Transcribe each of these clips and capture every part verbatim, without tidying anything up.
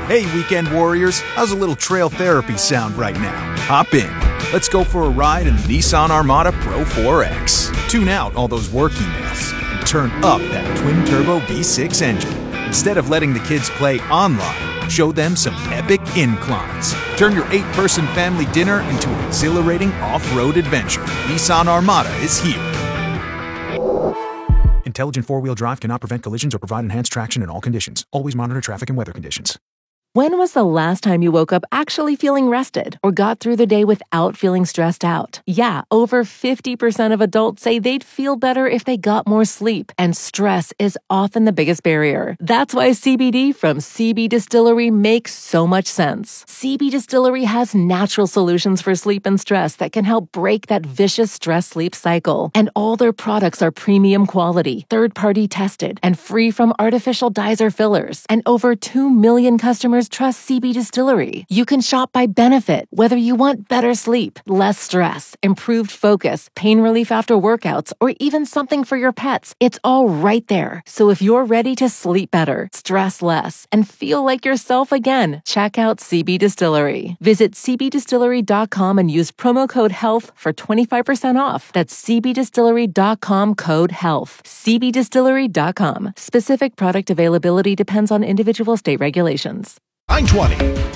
Hey, weekend warriors, how's a little trail therapy sound right now? Hop in. Let's go for a ride in the Nissan Armada Pro four X. Tune out all those work emails and turn up that twin-turbo V six engine. Instead of letting the kids play online, show them some epic inclines. Turn your eight-person family dinner into an exhilarating off-road adventure. Nissan Armada is here. Intelligent four-wheel drive cannot prevent collisions or provide enhanced traction in all conditions. Always monitor traffic and weather conditions. When was the last time you woke up actually feeling rested or got through the day without feeling stressed out? Yeah, over fifty percent of adults say they'd feel better if they got more sleep, and stress is often the biggest barrier. That's why C B D from C B Distillery makes so much sense. C B Distillery has natural solutions for sleep and stress that can help break that vicious stress-sleep cycle. And all their products are premium quality, third-party tested, and free from artificial dyes or fillers. And over two million customers trust C B Distillery. You can shop by benefit, whether you want better sleep, less stress, improved focus, pain relief after workouts, or even something for your pets. It's all right there. So if you're ready to sleep better, stress less, and feel like yourself again, check out C B Distillery. Visit c b distillery dot com and use promo code HEALTH for twenty-five percent off. That's c b distillery dot com code HEALTH. c b distillery dot com. Specific product availability depends on individual state regulations. nine twenty.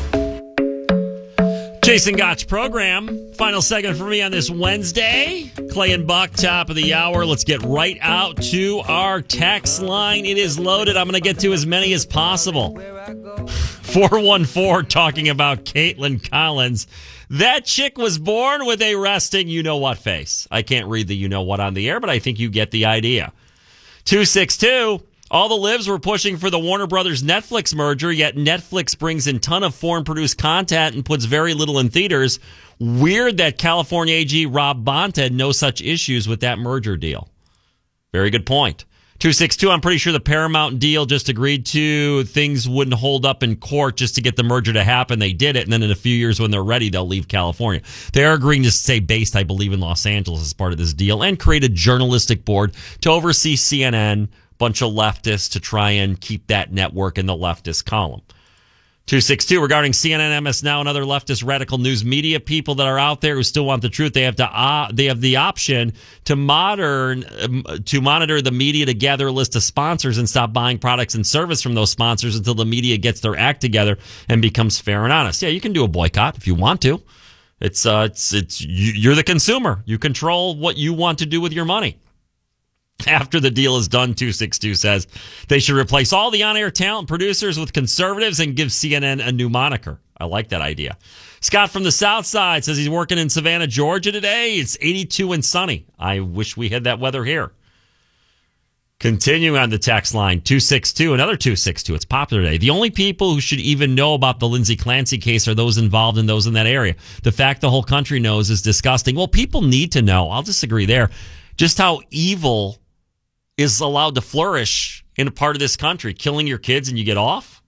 Jason Gotch program. Final segment for me on this Wednesday. Clay and Buck, top of the hour. Let's get right out to our text line. It is loaded. I'm going to get to as many as possible. four one four talking about Caitlin Collins. That chick was born with a resting you-know-what face. I can't read the you-know-what on the air, but I think you get the idea. two six two. All the libs were pushing for the Warner Brothers Netflix merger, yet Netflix brings in ton of foreign-produced content and puts very little in theaters. Weird that California A G Rob Bonta had no such issues with that merger deal. Very good point. two six two, I'm pretty sure the Paramount deal just agreed to things wouldn't hold up in court just to get the merger to happen. They did it, and then in a few years when they're ready, they'll leave California. They are agreeing to stay based, I believe, in Los Angeles as part of this deal and create a journalistic board to oversee C N N, bunch of leftists to try and keep that network in the leftist column. two six two, regarding C N N, M S Now, and other leftist radical news media people that are out there who still want the truth, they have to uh, they have the option to modern um, to monitor the media to gather a list of sponsors and stop buying products and service from those sponsors until the media gets their act together and becomes fair and honest. Yeah, you can do a boycott if you want to. It's uh, it's it's you're the consumer. You control what you want to do with your money. After the deal is done, two six two says they should replace all the on-air talent producers with conservatives and give C N N a new moniker. I like that idea. Scott from the South Side says he's working in Savannah, Georgia today. It's eighty-two and sunny. I wish we had that weather here. Continuing on the text line, two six two, another two six two. It's popular today. The only people who should even know about the Lindsey Clancy case are those involved and those in that area. The fact the whole country knows is disgusting. Well, people need to know. I'll disagree there. Just how evil is allowed to flourish in a part of this country. Killing your kids and you get off?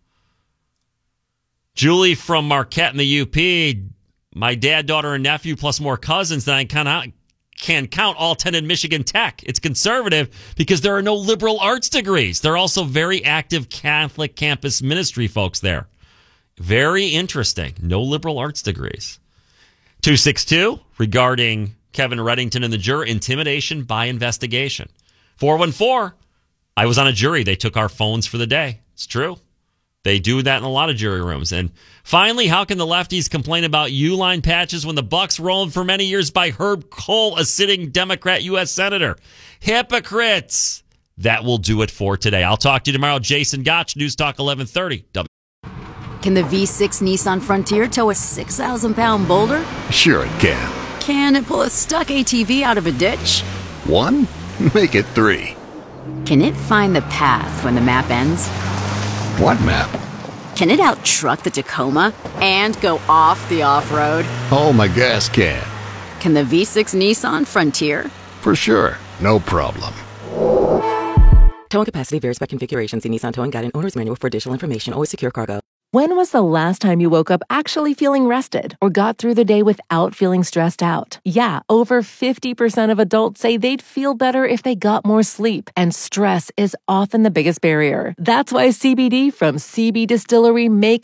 Julie from Marquette in the U P. My dad, daughter, and nephew, plus more cousins than I can, can count, all attended Michigan Tech. It's conservative because there are no liberal arts degrees. They're also very active Catholic campus ministry folks there. Very interesting. No liberal arts degrees. two six two, regarding Kevin Reddington and the juror, intimidation by investigation. four one four, I was on a jury. They took our phones for the day. It's true. They do that in a lot of jury rooms. And finally, how can the lefties complain about Uline patches when the Bucks rolled for many years by Herb Kohl, a sitting Democrat U S Senator? Hypocrites. That will do it for today. I'll talk to you tomorrow. Jason Gotch, News Talk eleven thirty. Can the V six Nissan Frontier tow a six thousand pound boulder? Sure it can. Can it pull a stuck A T V out of a ditch? One? Make it three. Can it find the path when the map ends? What map? Can it out-truck the Tacoma and go off the off-road? Oh, my gas can. Can the V six Nissan Frontier? For sure. No problem. Towing capacity varies by configuration. See Nissan Towing Guide and Owner's Manual for additional information. Always secure cargo. When was the last time you woke up actually feeling rested or got through the day without feeling stressed out? Yeah, over fifty percent of adults say they'd feel better if they got more sleep, and stress is often the biggest barrier. That's why C B D from C B Distillery makes